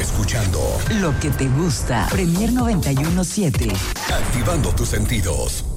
escuchando lo que te gusta. Premier 91.7. Activando tus sentidos.